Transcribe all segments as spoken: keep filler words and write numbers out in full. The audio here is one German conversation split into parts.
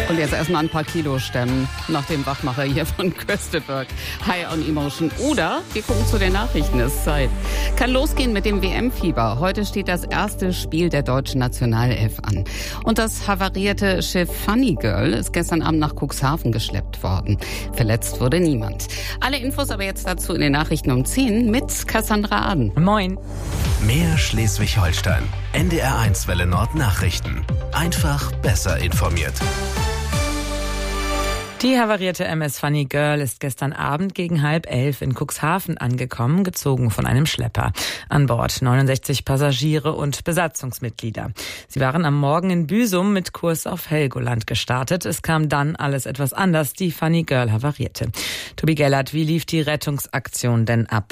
Und jetzt erstmal ein paar Kilo stemmen nach dem Wachmacher hier von Kösteberg. High on Emotion. Oder wir gucken zu den Nachrichten, es ist Zeit. Kann losgehen mit dem W M-Fieber. Heute steht das erste Spiel der deutschen Nationalelf an. Und das havarierte Schiff Funny Girl ist gestern Abend nach Cuxhaven geschleppt worden. Verletzt wurde niemand. Alle Infos aber jetzt dazu in den Nachrichten um zehn mit Cassandra Aden. Moin. Mehr Schleswig-Holstein. N D R eins Welle Nord Nachrichten. Einfach besser informiert. Die havarierte M S Funny Girl ist gestern Abend gegen halb elf in Cuxhaven angekommen, gezogen von einem Schlepper. An Bord neunundsechzig Passagiere und Besatzungsmitglieder. Sie waren am Morgen in Büsum mit Kurs auf Helgoland gestartet. Es kam dann alles etwas anders. Die Funny Girl havarierte. Tobi Gellert, wie lief die Rettungsaktion denn ab?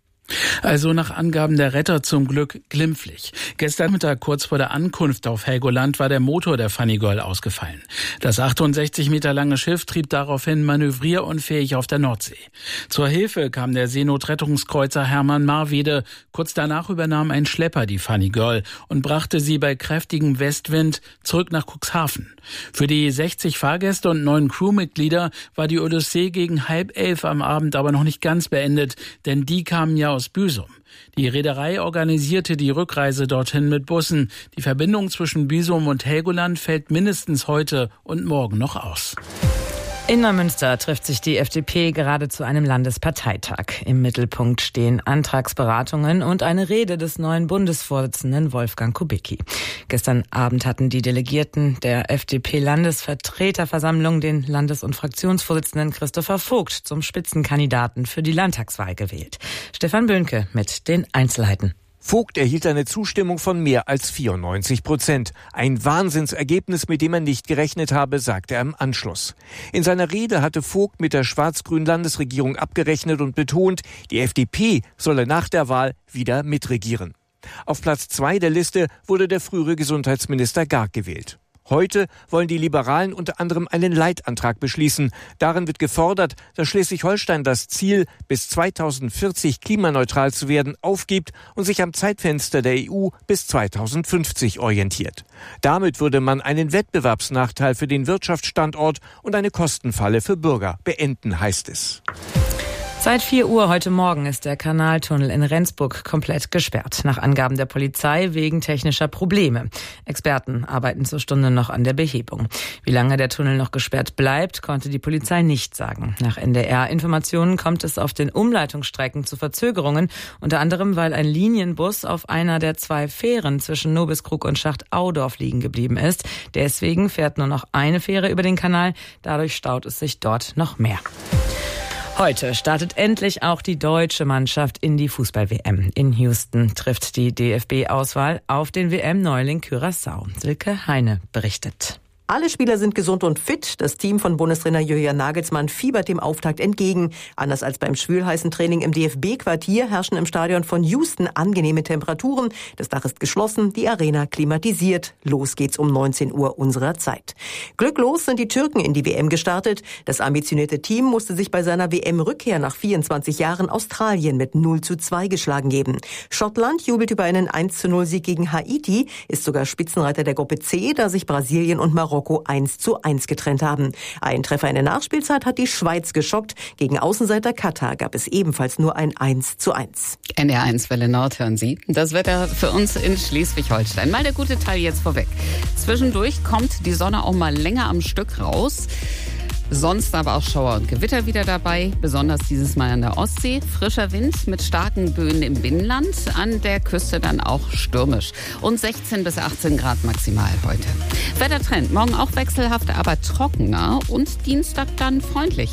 Also nach Angaben der Retter zum Glück glimpflich. Gestern Mittag kurz vor der Ankunft auf Helgoland war der Motor der Funny Girl ausgefallen. Das achtundsechzig Meter lange Schiff trieb daraufhin manövrierunfähig auf der Nordsee. Zur Hilfe kam der Seenotrettungskreuzer Hermann Marwede. Kurz danach übernahm ein Schlepper die Funny Girl und brachte sie bei kräftigem Westwind zurück nach Cuxhaven. Für die sechzig Fahrgäste und neun Crewmitglieder war die Odyssee gegen halb elf am Abend aber noch nicht ganz beendet, denn die kamen ja aus Büsum. Die Reederei organisierte die Rückreise dorthin mit Bussen. Die Verbindung zwischen Büsum und Helgoland fällt mindestens heute und morgen noch aus. In Neumünster trifft sich die F D P gerade zu einem Landesparteitag. Im Mittelpunkt stehen Antragsberatungen und eine Rede des neuen Bundesvorsitzenden Wolfgang Kubicki. Gestern Abend hatten die Delegierten der F D P-Landesvertreterversammlung den Landes- und Fraktionsvorsitzenden Christopher Vogt zum Spitzenkandidaten für die Landtagswahl gewählt. Stefan Böhnke mit den Einzelheiten. Vogt erhielt eine Zustimmung von mehr als vierundneunzig Prozent. Ein Wahnsinnsergebnis, mit dem er nicht gerechnet habe, sagte er im Anschluss. In seiner Rede hatte Vogt mit der schwarz-grünen Landesregierung abgerechnet und betont, die F D P solle nach der Wahl wieder mitregieren. Auf Platz zwei der Liste wurde der frühere Gesundheitsminister Garg gewählt. Heute wollen die Liberalen unter anderem einen Leitantrag beschließen. Darin wird gefordert, dass Schleswig-Holstein das Ziel, bis zweitausendvierzig klimaneutral zu werden, aufgibt und sich am Zeitfenster der E U bis zweitausendfünfzig orientiert. Damit würde man einen Wettbewerbsnachteil für den Wirtschaftsstandort und eine Kostenfalle für Bürger beenden, heißt es. Seit vier Uhr heute Morgen ist der Kanaltunnel in Rendsburg komplett gesperrt. Nach Angaben der Polizei wegen technischer Probleme. Experten arbeiten zur Stunde noch an der Behebung. Wie lange der Tunnel noch gesperrt bleibt, konnte die Polizei nicht sagen. Nach N D R-Informationen kommt es auf den Umleitungsstrecken zu Verzögerungen. Unter anderem, weil ein Linienbus auf einer der zwei Fähren zwischen Nobiskrug und Schacht-Audorf liegen geblieben ist. Deswegen fährt nur noch eine Fähre über den Kanal. Dadurch staut es sich dort noch mehr. Heute startet endlich auch die deutsche Mannschaft in die Fußball-W M. In Houston trifft die D F B-Auswahl auf den W M-Neuling Curaçao. Silke Heine berichtet. Alle Spieler sind gesund und fit. Das Team von Bundestrainer Julian Nagelsmann fiebert dem Auftakt entgegen. Anders als beim schwülheißen Training im D F B-Quartier herrschen im Stadion von Houston angenehme Temperaturen. Das Dach ist geschlossen, die Arena klimatisiert. Los geht's um neunzehn Uhr unserer Zeit. Glücklos sind die Türken in die W M gestartet. Das ambitionierte Team musste sich bei seiner W M-Rückkehr nach vierundzwanzig Jahren Australien mit null zu zwei geschlagen geben. Schottland jubelt über einen eins zu null Sieg gegen Haiti, ist sogar Spitzenreiter der Gruppe C, da sich Brasilien und Marokko eins zu eins getrennt haben. Ein Treffer in der Nachspielzeit hat die Schweiz geschockt. Gegen Außenseiter Katar gab es ebenfalls nur ein eins zu eins. N D R eins Welle Nord hören Sie. Das Wetter für uns in Schleswig-Holstein. Mal der gute Teil jetzt vorweg. Zwischendurch kommt die Sonne auch mal länger am Stück raus. Sonst aber auch Schauer und Gewitter wieder dabei, besonders dieses Mal an der Ostsee. Frischer Wind mit starken Böen im Binnenland, an der Küste dann auch stürmisch. Und sechzehn bis achtzehn Grad maximal heute. Wettertrend, morgen auch wechselhaft, aber trockener und Dienstag dann freundlich.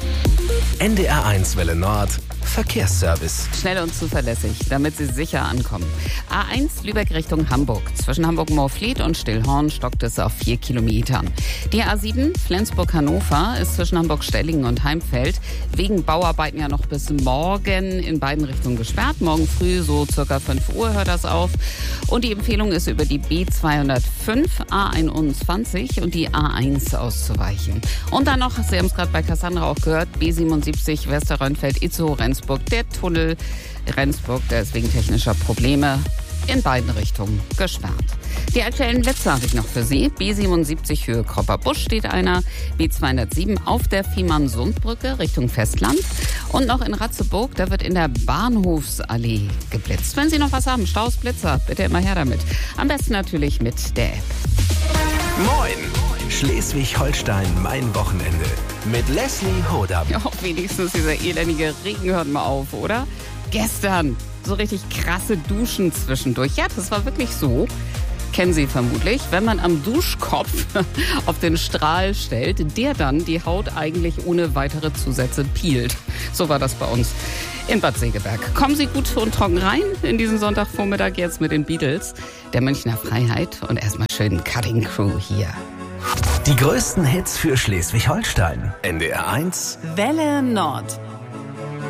N D R eins Welle Nord Verkehrsservice. Schnell und zuverlässig, damit Sie sicher ankommen. A eins Lübeck Richtung Hamburg. Zwischen Hamburg-Moorfleet und Stillhorn stockt es auf vier Kilometern. Die A sieben Flensburg-Hannover ist zwischen Hamburg-Stellingen und Heimfeld wegen Bauarbeiten ja noch bis morgen in beiden Richtungen gesperrt. Morgen früh so circa fünf Uhr hört das auf. Und die Empfehlung ist, über die B zweihundertfünf, A einundzwanzig und die A eins auszuweichen. Und dann noch, Sie haben es gerade bei Cassandra auch gehört, B siebenundsiebzig Westerrönfeld-Itzehoe-Rendsburg. Der Tunnel Rendsburg, der ist wegen technischer Probleme in beiden Richtungen gesperrt. Die aktuellen Blitze habe ich noch für Sie. B siebenundsiebzig Höhe Kopperbusch steht einer, B zweihundertsieben auf der Fehmarn-Sundbrücke Richtung Festland und noch in Ratzeburg, da wird in der Bahnhofsallee geblitzt. Wenn Sie noch was haben, Staus, Blitzer, bitte immer her damit. Am besten natürlich mit der App. Moin! Schleswig-Holstein, mein Wochenende. Mit Leslie Hodam. Ja, wenigstens dieser elendige Regen hört mal auf, oder? Gestern so richtig krasse Duschen zwischendurch. Ja, das war wirklich so. Kennen Sie vermutlich, wenn man am Duschkopf auf den Strahl stellt, der dann die Haut eigentlich ohne weitere Zusätze peelt. So war das bei uns in Bad Segeberg. Kommen Sie gut und trocken rein in diesen Sonntagvormittag jetzt mit den Beatles, der Münchner Freiheit und erstmal schön Cutting Crew hier. Die größten Hits für Schleswig-Holstein. N D R eins Welle Nord.